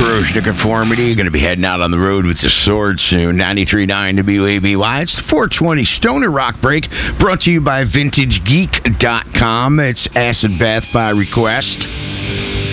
Corrosion of Conformity. Going to be heading out on the road with the Sword soon. 93.9 WABY. It's the 420 Stoner Rock Break, brought to you by VintageGeek.com. It's Acid Bath by request.